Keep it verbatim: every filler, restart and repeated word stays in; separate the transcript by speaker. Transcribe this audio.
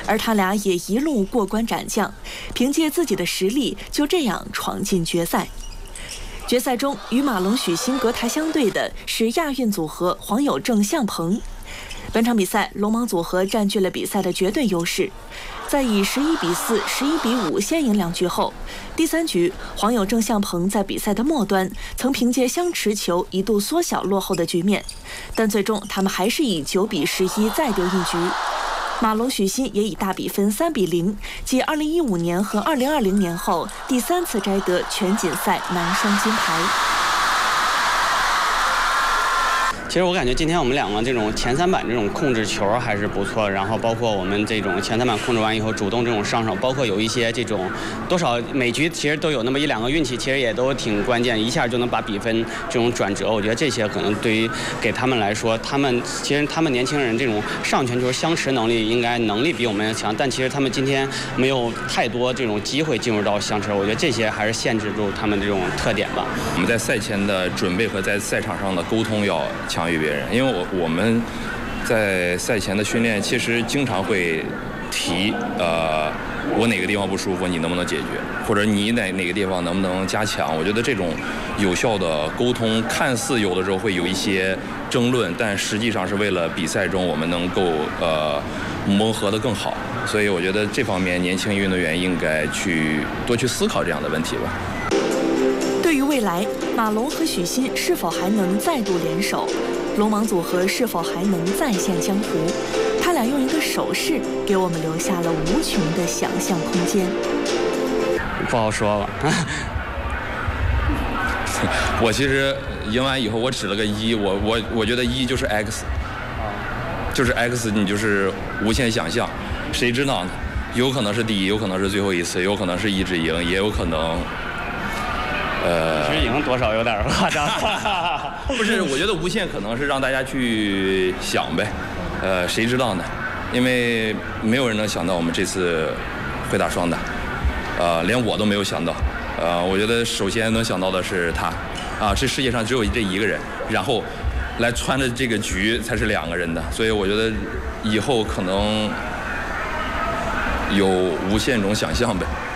Speaker 1: 而他俩也一路过关斩将，凭借自己的实力就这样闯进决赛。决赛中与马龙、许昕隔台相对的是亚运组合黄有正、向鹏。本场比赛，龙芒组合占据了比赛的绝对优势，在以十一比四、十一比五先赢两局后，第三局黄有正、向鹏在比赛的末端曾凭借相持球一度缩小落后的局面，但最终他们还是以九比十一再丢一局。马龙、许昕也以大比分三比零，继二零一五年和二零二零年后第三次摘得全锦赛男双金牌。
Speaker 2: 其实我感觉今天我们两个这种前三板这种控制球还是不错，然后包括我们这种前三板控制完以后主动这种上手，包括有一些这种多少每局其实都有那么一两个运气，其实也都挺关键，一下就能把比分这种转折。我觉得这些可能对于给他们来说，他们其实他们年轻人这种上拳球相持能力应该能力比我们强，但其实他们今天没有太多这种机会进入到相持，我觉得这些还是限制住他们这种特点吧。
Speaker 3: 我们在赛前的准备和在赛场上的沟通要强于别人，因为我我们在赛前的训练其实经常会提，呃，我哪个地方不舒服，你能不能解决，或者你哪哪个地方能不能加强。我觉得这种有效的沟通，看似有的时候会有一些争论，但实际上是为了比赛中我们能够呃磨合得更好。所以我觉得这方面年轻运动员应该去多去思考这样的问题吧。
Speaker 1: 对于未来，马龙和许昕是否还能再度联手？龙芒组合是否还能再现江湖？他俩用一个手势给我们留下了无穷的想象空间。
Speaker 2: 不好说吧。
Speaker 3: 我其实赢完以后，我指了个一，我我我觉得一就是 X， 就是 X， 你就是无限想象，谁知道呢？有可能是第一，有可能是最后一次，有可能是一直赢，也有可能。呃，
Speaker 2: 其实赢多少有点夸张。
Speaker 3: 不是，我觉得无限可能是让大家去想呗，呃，谁知道呢？因为没有人能想到我们这次会打双打，呃，连我都没有想到。呃，我觉得首先能想到的是他，啊，这世界上只有这一个人，然后来穿着这个局才是两个人的，所以我觉得以后可能有无限种想象呗。